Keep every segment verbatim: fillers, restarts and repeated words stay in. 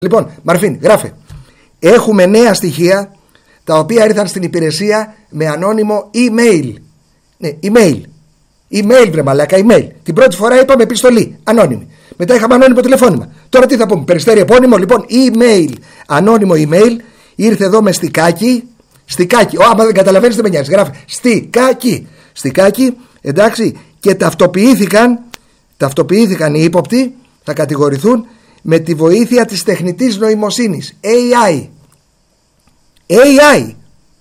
Λοιπόν, Μαρφίν, γράφε. Έχουμε νέα στοιχεία τα οποία ήρθαν στην υπηρεσία με ανώνυμο email. Ναι, email. Email, βρε μαλάκα, email. Την πρώτη φορά είπαμε επιστολή, ανώνυμη. Μετά είχαμε ανώνυμο τηλεφώνημα. Τώρα τι θα πούμε, περιστέρι επώνυμο, λοιπόν, email. Ανώνυμο email. Ήρθε εδώ με στικάκι. Στικάκι. Ω, άμα δεν καταλαβαίνεις δεν με νοιάζει. Γράφει στικάκι. Στικάκι, εντάξει. Και ταυτοποιήθηκαν, ταυτοποιήθηκαν οι ύποπτοι, θα κατηγορηθούν με τη βοήθεια της τεχνητής νοημοσύνης. έι άι. έι άι.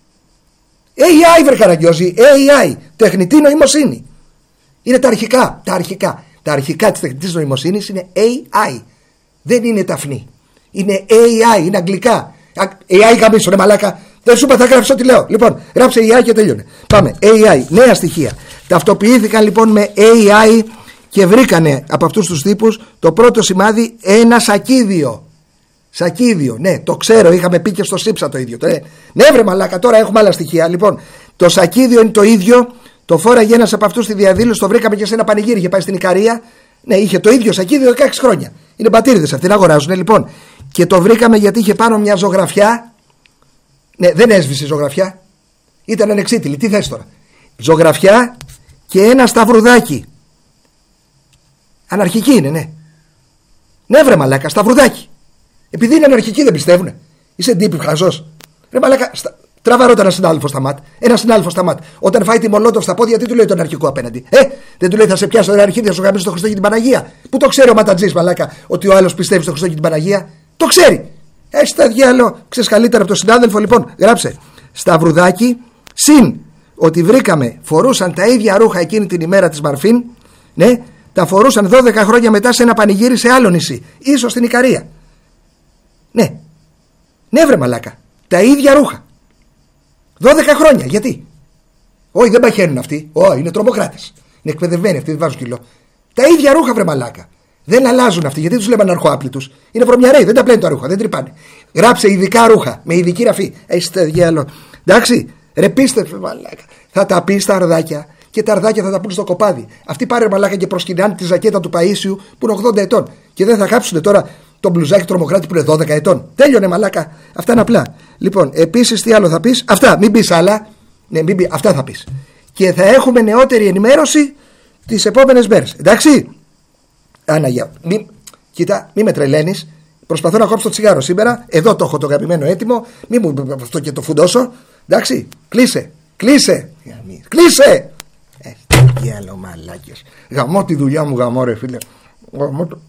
έι άι, βρε Καραγκιόζη. έι άι. Τεχνητή νοημοσύνη. Είναι τα αρχικά. Τα αρχικά. Τα αρχικά της τεχνητής νοημοσύνης είναι έι άι. Δεν είναι ταφνή. Είναι έι άι. Είναι αγγλικά. έι άι γαμίσου, ρε μαλάκα. Δεν σου είπα, θα γράψω ό,τι λέω. Λοιπόν, γράψε έι άι και τελειώνε. Πάμε. έι άι. Νέα στοιχεία. Ταυτοποιήθηκαν λοιπόν με έι άι και βρήκανε από αυτούς τους τύπους το πρώτο σημάδι ένα σακίδιο. Σακίδιο. Ναι, το ξέρω. Είχαμε πει και στο Σύψα το ίδιο. Ναι, ναι βρε μαλάκα. Τώρα έχουμε άλλα στοιχεία. Λοιπόν, το σακίδιο είναι το ίδιο. Το φόραγε ένας από αυτούς στη διαδήλωση. Το βρήκαμε και σε ένα πανηγύρι. Είχε πάει στην Ικαρία. Ναι, είχε το ίδιο σακίδιο δεκαέξι χρόνια. Είναι πατήριδες αυτοί να αγοράζουν. Λοιπόν, και το βρήκαμε γιατί είχε πάνω μια ζωγραφιά. Ναι, δεν έσβησε η ζωγραφιά. Ήταν ανεξίτηλη. Τι θες τώρα. Ζωγραφιά και ένα σταυρουδάκι. Αναρχική είναι, ναι. Ναι, βρε μαλάκα, σταυρουδάκι. Επειδή είναι αναρχικοί δεν πιστεύουνε. Είσαι ντύπη χαζός. Ρε μαλάκα, στα... τραβά ρώτα ένα συνάδελφο στα μάτ. Ένα συνάδελφο στα μάτ. Όταν φάει τη μολότοφ στα πόδια, τι του λέει τον αρχικό απέναντι. Ε, δεν του λέει θα σε πιάσω την αρχή, θα σου γαμίσω το Χριστό και την Παναγία. Πού το ξέρει ο ματατζής μαλάκα ότι ο άλλος πιστεύει στο Χριστό και την Παναγία. Το ξέρει. Έχει τα διάλο, ξέρει καλύτερα από τον συνάδελφο. Λοιπόν, γράψε. Σταυρουδάκι, συν ότι βρήκαμε φορούσαν τα ίδια ρούχα εκείνη την ημέρα της Μαρφίν. Ναι. Τα φορούσαν δώδεκα χρόνια μετά σε ένα πανηγύρι σε άλλο νησί. Ίσως στην Ικαρία. Ναι. Ναι, βρε μαλάκα. Τα ίδια ρούχα. δώδεκα χρόνια. Γιατί? Όχι, δεν παχαίνουν αυτοί. Όχι, είναι τρομοκράτες. Είναι εκπαιδευμένοι αυτοί, δεν βάζουν κιλό. Τα ίδια ρούχα, βρε μαλάκα. Δεν αλλάζουν αυτοί. Γιατί τους λέμε αναρχοάπλητους. Είναι βρωμιαρέοι, δεν τα πλένουν τα ρούχα, δεν τρυπάνε. Γράψε ειδικά ρούχα με ειδική ραφή. Έχει το διάλογο. Εντάξει, ρε πίστε, μαλάκα. Θα τα πει στα αρδάκια. Και τα αρδάκια θα τα πούν στο κοπάδι. Αυτοί πάρε μαλάκα και προσκυνάνε τη ζακέτα του Παΐσιου που είναι ογδόντα ετών. Και δεν θα κάψουν τώρα τον μπλουζάκι τρομοκράτη που είναι δώδεκα ετών. Τέλειωνε μαλάκα. Αυτά είναι απλά. Λοιπόν, επίσης τι άλλο θα πεις? Αυτά, μην πεις άλλα. Ναι, μην πεις, αυτά θα πεις. Και θα έχουμε νεότερη ενημέρωση τις επόμενες μέρες. Εντάξει. Άναγια. Μη, κοίτα, μη με τρελαίνεις. Προσπαθώ να κόψω το τσιγάρο σήμερα. Εδώ το έχω το αγαπημένο έτοιμο. Μη μου αυτό και το φουντώσω. Εντάξει. Κλείσε. Κλείσε. Κλείσε. Τι άλλο μαλάκες. Γαμώ τη δουλειά μου, γαμώ ρε φίλε. Γαμώ το...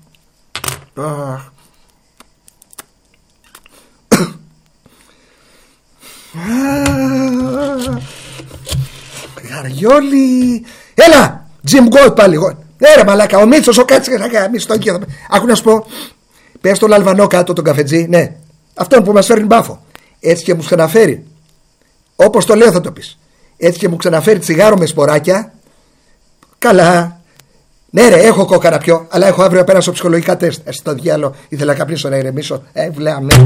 Γαριόλι. Έλα Jim Gold πάλι. Ναι ρε μαλάκα, ο Μίτσος ο Κάτσικας. Άκου να σου πω. Πες τον Αλβανό κάτω τον καφετζή. Ναι, αυτόν που μας φέρνει μπάφο. Έτσι και μου ξαναφέρει. Όπως το λέω θα το πεις. Έτσι και μου ξαναφέρει τσιγάρο με σποράκια. Καλά. Ναι ρε, έχω κόκαρα πιο. Αλλά έχω αύριο πέρασω ψυχολογικά τεστ. Ε, στο διάλο ήθελα καπνίσω να ηρεμήσω. Ε, βλέαμε.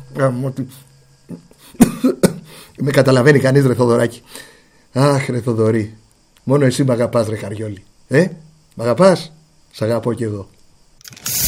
Με καταλαβαίνει κανείς ρε Θοδωράκη. Αχ ρε Θοδωρή. Μόνο εσύ μ' αγαπάς ρε Χαριόλη. Ε, μ' αγαπάς? Σ' αγαπώ κι εγώ.